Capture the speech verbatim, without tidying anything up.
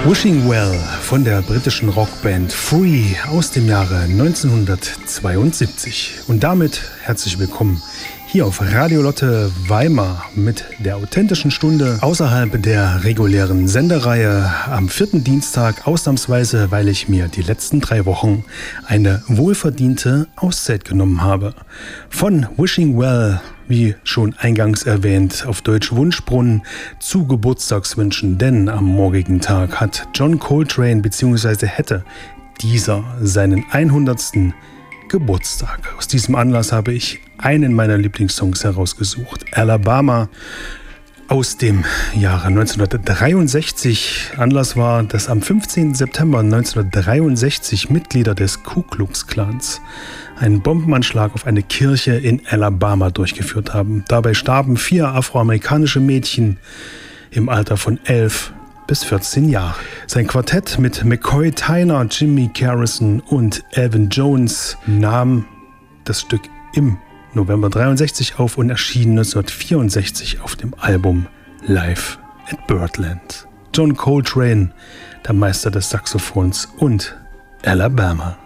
Wishing Well von der britischen Rockband Free aus dem Jahre neunzehnhundertzweiundsiebzig. Und damit herzlich willkommen hier auf Radio Lotte Weimar mit der authentischen Stunde außerhalb der regulären Sendereihe am vierten Dienstag, ausnahmsweise, weil ich mir die letzten drei Wochen eine wohlverdiente Auszeit genommen habe. Von Wishing Well, wie schon eingangs erwähnt, auf Deutsch Wunschbrunnen, zu Geburtstagswünschen, denn am morgigen Tag hat John Coltrane bzw. hätte dieser seinen hundertsten Geburtstag. Aus diesem Anlass habe ich einen meiner Lieblingssongs herausgesucht, Alabama aus dem Jahre neunzehnhundertdreiundsechzig. Anlass war, dass am fünfzehnten September neunzehnhundertdreiundsechzig Mitglieder des Ku Klux Klans einen Bombenanschlag auf eine Kirche in Alabama durchgeführt haben. Dabei starben vier afroamerikanische Mädchen im Alter von elf bis vierzehn Jahre. Sein Quartett mit McCoy Tyner, Jimmy Garrison und Elvin Jones nahm das Stück im November dreiundsechzig auf und erschien neunzehnhundertvierundsechzig auf dem Album Live at Birdland. John Coltrane, der Meister des Saxophons, und Alabama.